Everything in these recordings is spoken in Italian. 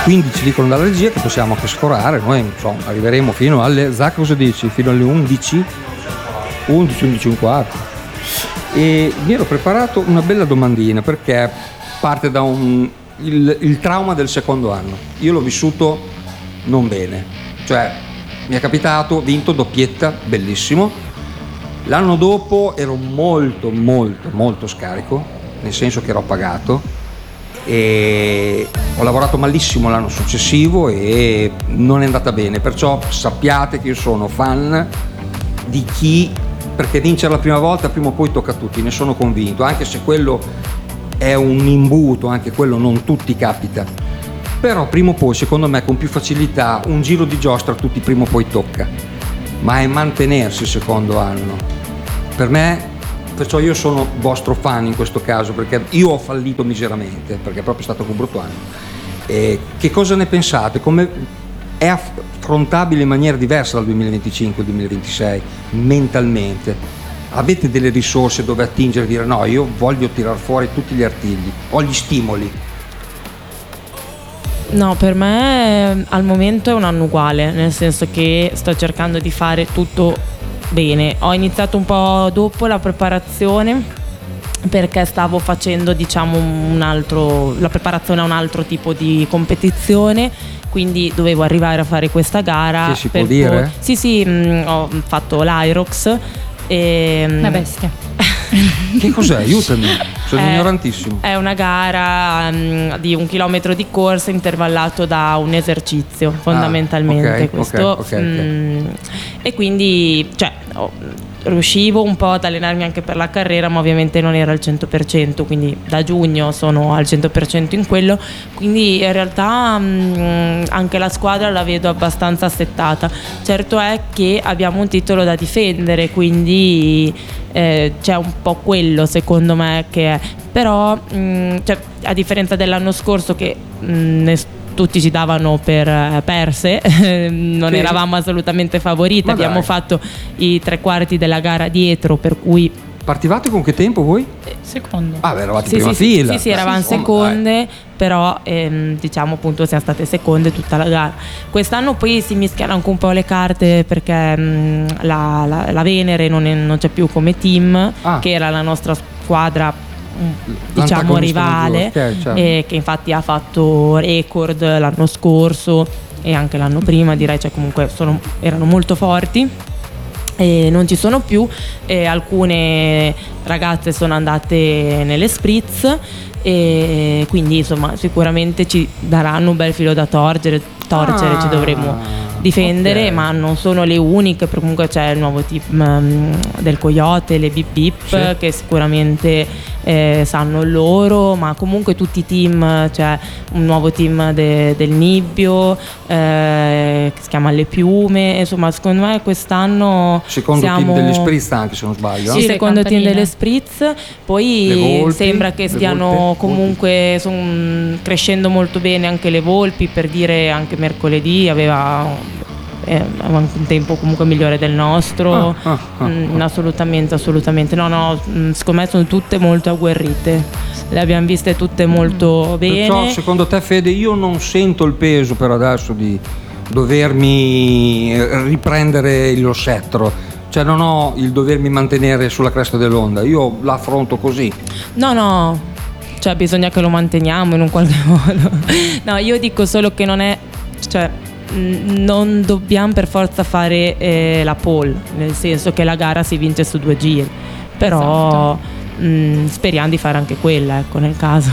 15 dicono dalla regia che possiamo anche sforare, noi insomma arriveremo fino alle, Zach cosa dici? Fino alle 11 e un quarto. E mi ero preparato una bella domandina, perché parte da il trauma del secondo anno. Io l'ho vissuto non bene, cioè mi è capitato, vinto doppietta, bellissimo. L'anno dopo ero molto scarico, nel senso che ero pagato, e ho lavorato malissimo l'anno successivo e non è andata bene, perciò sappiate che io sono fan di chi, perché vincere la prima volta prima o poi tocca a tutti, ne sono convinto, anche se quello è un imbuto, anche quello non tutti capita, però prima o poi secondo me con più facilità un giro di giostra a tutti prima o poi tocca, ma è mantenersi il secondo anno per me. Perciò io sono vostro fan in questo caso, perché io ho fallito miseramente, perché è proprio stato un brutto anno. E che cosa ne pensate? Come è affrontabile in maniera diversa dal 2025 al 2026 mentalmente? Avete delle risorse dove attingere e dire no, io voglio tirar fuori tutti gli artigli, ho gli stimoli? No, per me al momento è un anno uguale, nel senso che sto cercando di fare tutto bene. Ho iniziato un po' dopo la preparazione perché stavo facendo, diciamo, la preparazione a un altro tipo di competizione, quindi dovevo arrivare a fare questa gara. Che si può dire? Sì, ho fatto l'Irox e una bestia. Che cos'è? Aiutami, sono ignorantissimo. È una gara di 1 chilometro di corsa intervallato da un esercizio, fondamentalmente. Okay. E quindi riuscivo un po' ad allenarmi anche per la carriera, ma ovviamente non era al 100%, quindi da giugno sono al 100% in quello, quindi in realtà anche la squadra la vedo abbastanza assettata. Certo è che abbiamo un titolo da difendere, quindi c'è un po' quello secondo me che è, però a differenza dell'anno scorso che tutti ci davano per perse, non eravamo assolutamente favoriti, abbiamo fatto i 3/4 della gara dietro, per cui partivate con che tempo voi? Secondo. Eravate in prima fila. Sì, eravamo seconde, però diciamo appunto siamo state seconde tutta la gara. Quest'anno poi si mischiano anche un po' le carte, perché la Venere non c'è più come team, che era la nostra squadra diciamo rivale, certo. Che infatti ha fatto record l'anno scorso e anche l'anno prima, direi, cioè comunque erano molto forti. E non ci sono più, alcune ragazze sono andate nelle spritz e quindi insomma sicuramente ci daranno un bel filo da torcere, ci dovremo difendere, ma non sono le uniche, perché comunque c'è il nuovo team del Coyote, le Bip Bip, che sicuramente sanno loro, ma comunque tutti i team, c'è un nuovo team del Nibbio che si chiama Le Piume, insomma secondo me quest'anno secondo team delle Spritz anche, se non sbaglio. Sì, secondo team delle Spritz, poi volpi, sembra che stiano comunque crescendo molto bene anche le Volpi, per dire anche mercoledì aveva un tempo comunque migliore del nostro. Assolutamente no, secondo me sono tutte molto agguerrite, le abbiamo viste tutte molto bene. Perciò secondo te, Fede, io non sento il peso per adesso di dovermi riprendere lo scettro, cioè non ho il dovermi mantenere sulla cresta dell'onda, io la affronto così. No, cioè bisogna che lo manteniamo in un qualche modo. No, io dico solo che non è, cioè non dobbiamo per forza fare la pole, nel senso che la gara si vince su 2 giri, però speriamo di fare anche quella, ecco, nel caso.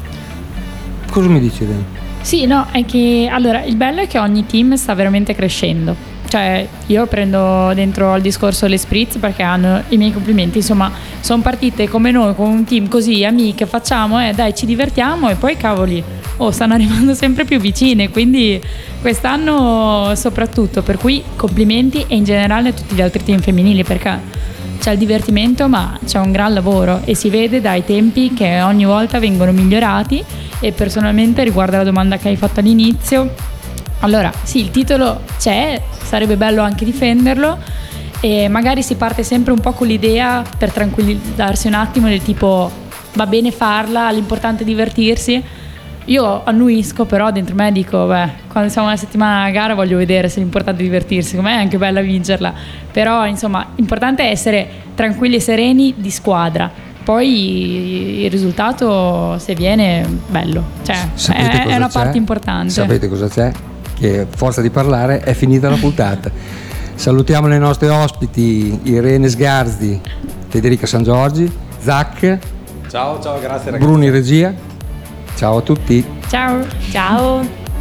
Cosa mi dici, Dani? Sì, no, è che allora il bello è che ogni team sta veramente crescendo. Cioè io prendo dentro al discorso le Spritz perché hanno i miei complimenti, insomma sono partite come noi, con un team così, amiche, facciamo dai, ci divertiamo, e poi cavoli, stanno arrivando sempre più vicine, quindi quest'anno soprattutto, per cui complimenti, e in generale a tutti gli altri team femminili, perché c'è il divertimento ma c'è un gran lavoro e si vede dai tempi che ogni volta vengono migliorati. E personalmente, riguardo alla domanda che hai fatto all'inizio, allora sì, il titolo c'è, sarebbe bello anche difenderlo, e magari si parte sempre un po' con l'idea, per tranquillizzarsi un attimo, del tipo va bene farla, l'importante è divertirsi, io annuisco, però dentro me dico, quando siamo una settimana a gara voglio vedere se l'importante è divertirsi, secondo me è anche bella vincerla, però insomma l'importante è essere tranquilli e sereni di squadra, poi il risultato se viene bello, cioè è una parte importante. Sapete cosa c'è? Che forza di parlare è finita la puntata. Salutiamo le nostre ospiti Irene Sgarzi, Federica San Giorgi, Zach. Ciao, grazie ragazzi. Bruno in regia. Ciao a tutti. Ciao.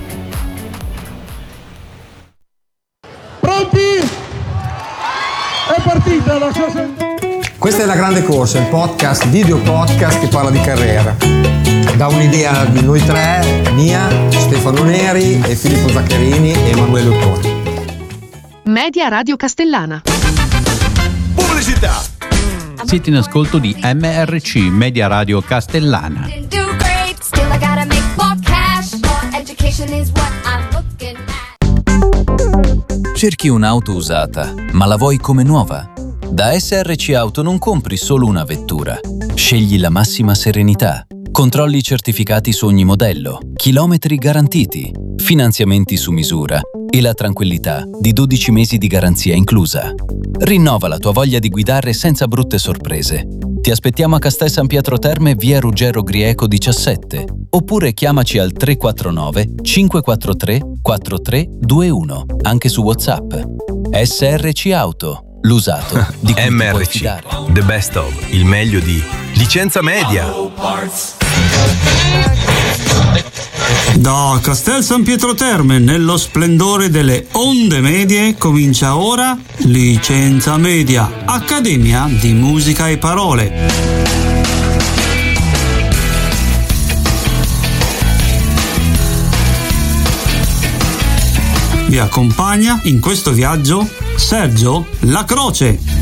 Pronti? È partita la sua... Questa è La Grande Corsa, il podcast, video podcast che parla di carriera. Da un'idea di noi tre, mia, Stefano Neri e Filippo Zaccarini e Emanuele Ottoni. Media Radio Castellana. Pubblicità! Siete in ascolto di MRC, Media Radio Castellana. Cerchi un'auto usata, ma la vuoi come nuova? Da SRC Auto non compri solo una vettura. Scegli la massima serenità. Controlli certificati su ogni modello, chilometri garantiti, finanziamenti su misura e la tranquillità di 12 mesi di garanzia inclusa. Rinnova la tua voglia di guidare senza brutte sorprese. Ti aspettiamo a Castel San Pietro Terme, via Ruggero Grieco 17, oppure chiamaci al 349 543 4321, anche su WhatsApp. SRC Auto, l'usato di cui ti puoi fidare. The best of, il meglio di Licenza Media. Da Castel San Pietro Terme, nello splendore delle onde medie, comincia ora Licenza Media, Accademia di Musica e Parole. Vi accompagna in questo viaggio Sergio La Croce.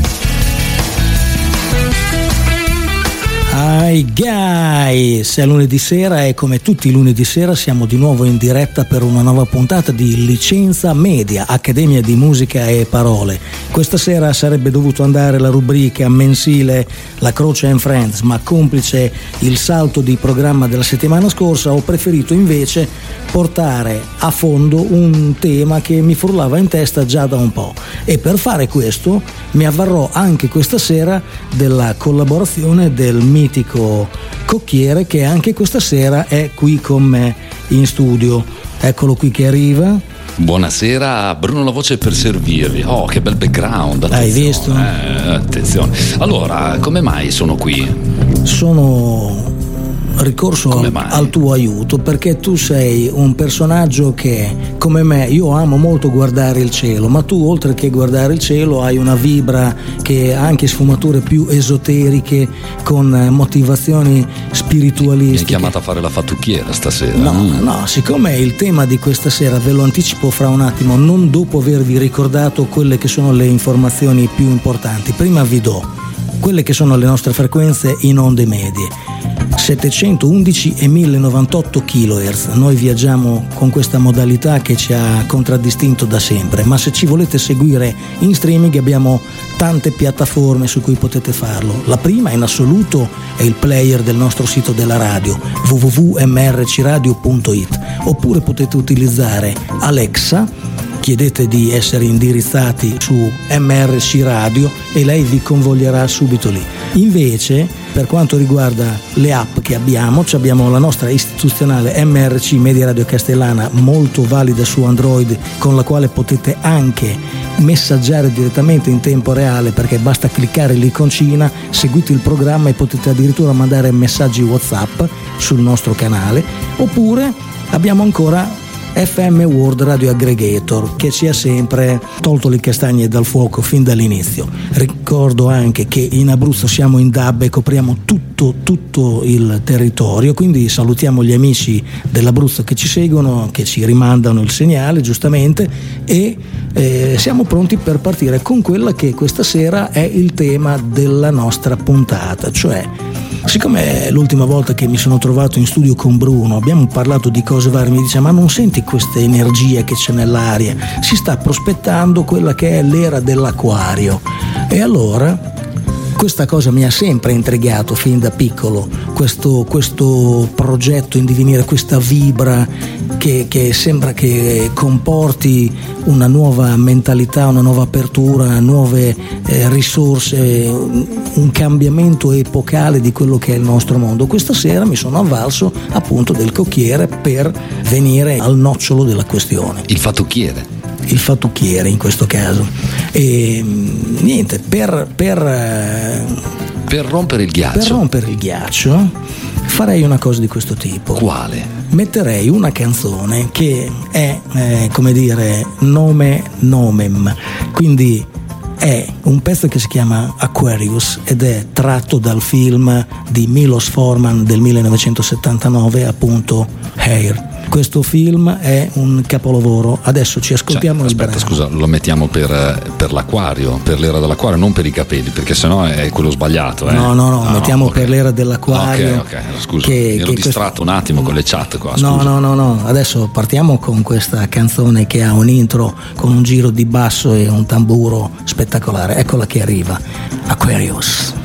Hi guys, è lunedì sera e come tutti i lunedì sera siamo di nuovo in diretta per una nuova puntata di Licenza Media, Accademia di Musica e Parole. Questa sera sarebbe dovuto andare la rubrica mensile La Croce and Friends, ma complice il salto di programma della settimana scorsa ho preferito invece portare a fondo un tema che mi frullava in testa già da un po', e per fare questo mi avvarrò anche questa sera della collaborazione del mitico Cocchiere, che anche questa sera è qui con me in studio. Eccolo qui che arriva. Buonasera, Bruno La Voce per servirvi. Oh, che bel background. Attenzione, hai visto? Attenzione. Allora, come mai sono qui? Sono ricorso al tuo aiuto perché tu sei un personaggio che, come me, io amo molto guardare il cielo, ma tu oltre che guardare il cielo hai una vibra che ha anche sfumature più esoteriche, con motivazioni spiritualistiche. Mi hai chiamato a fare la fattucchiera stasera? No, siccome il tema di questa sera ve lo anticipo fra un attimo, non dopo avervi ricordato quelle che sono le informazioni più importanti. Prima vi do quelle che sono le nostre frequenze in onde medie: 711 e 1098 kHz. Noi viaggiamo con questa modalità che ci ha contraddistinto da sempre, ma se ci volete seguire in streaming abbiamo tante piattaforme su cui potete farlo. La prima in assoluto è il player del nostro sito della radio, www.mrcradio.it, oppure potete utilizzare Alexa, chiedete di essere indirizzati su MRC Radio e lei vi convoglierà subito lì. Invece, per quanto riguarda le app che abbiamo la nostra istituzionale MRC Media Radio Castellana, molto valida su Android, con la quale potete anche messaggiare direttamente in tempo reale, perché basta cliccare l'iconcina, seguite il programma e potete addirittura mandare messaggi WhatsApp sul nostro canale. Oppure abbiamo ancora FM World Radio Aggregator, che ci ha sempre tolto le castagne dal fuoco fin dall'inizio. Ricordo anche che in Abruzzo siamo in DAB e copriamo tutto il territorio, quindi salutiamo gli amici dell'Abruzzo che ci seguono, che ci rimandano il segnale giustamente, e siamo pronti per partire con quella che questa sera è il tema della nostra puntata, cioè, siccome l'ultima volta che mi sono trovato in studio con Bruno abbiamo parlato di cose varie, mi dice: ma non senti questa energia che c'è nell'aria? Si sta prospettando quella che è l'era dell'acquario. E allora Questa cosa mi ha sempre intrigato fin da piccolo, questo progetto in divenire, questa vibra che sembra che comporti una nuova mentalità, una nuova apertura, nuove risorse, un cambiamento epocale di quello che è il nostro mondo. Questa sera mi sono avvalso appunto del cocchiere per venire al nocciolo della questione. Il fattucchiere In questo caso. E niente, per rompere il ghiaccio. Per rompere il ghiaccio farei una cosa di questo tipo. Quale? Metterei una canzone che è, come dire, nome nomem, quindi è un pezzo che si chiama Aquarius ed è tratto dal film di Milos Forman del 1979, appunto Hair. Questo film è un capolavoro. Adesso ci ascoltiamo il brano. Scusa, lo mettiamo per l'acquario, per l'era dell'acquario, non per i capelli, perché sennò è quello sbagliato. No, mettiamo okay. Per l'era dell'acquario. Ok, scusa, mi ero distratto un attimo con le chat qua. Scusa. No. Adesso partiamo con questa canzone che ha un intro con un giro di basso e un tamburo spettacolare. Eccola che arriva, Aquarius.